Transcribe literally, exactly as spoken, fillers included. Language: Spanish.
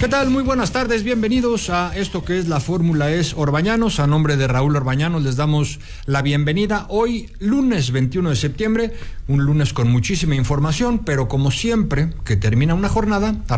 ¿Qué tal? Muy buenas tardes, bienvenidos a esto que es la Fórmula E S Orbañanos. A nombre de Raúl Orbañanos les damos la bienvenida. Hoy, lunes veintiuno de septiembre, un lunes con muchísima información, pero como siempre que termina una jornada,